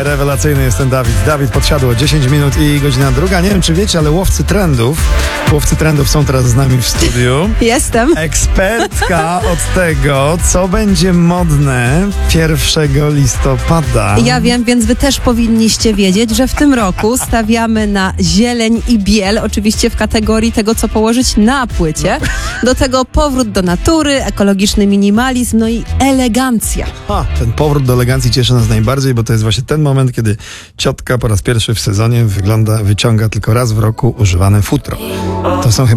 Rewelacyjny jest ten Dawid. Dawid Podsiadło, 10 minut i godzina 2. Nie wiem, czy wiecie, ale łowcy trendów są teraz z nami w studiu. Jestem. Ekspertka od tego, co będzie modne 1 listopada. Ja wiem, więc wy też powinniście wiedzieć, że w tym roku stawiamy na zieleń i biel, oczywiście w kategorii tego, co położyć na płycie. Do tego powrót do natury, ekologiczny minimalizm, no i elegancja. Ten powrót do elegancji cieszy nas najbardziej, bo to jest właśnie ten moment, kiedy ciotka po raz pierwszy w sezonie wyciąga tylko raz w roku używane futro. To są chyba